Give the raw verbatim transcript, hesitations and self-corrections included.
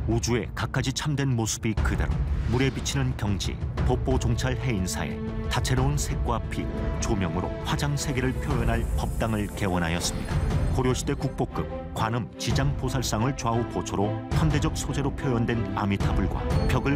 우주의 갖가지 참된 모습이 그대로 물에 비치는 경지, 폭포 종찰 해인사에 다채로운 색과 빛, 조명으로 화장 세계를 표현할 법당을 개원하였습니다. 고려시대 국보급 관음 지장보살상을 좌우 보초로 현대적 소재로 표현된 아미타불과 벽을